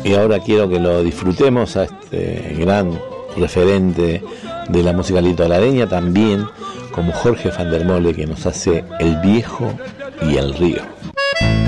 Y ahora quiero que lo disfrutemos a este gran referente de la música litoraleña, también como Jorge van der Mole, que nos hace El Viejo y el Río.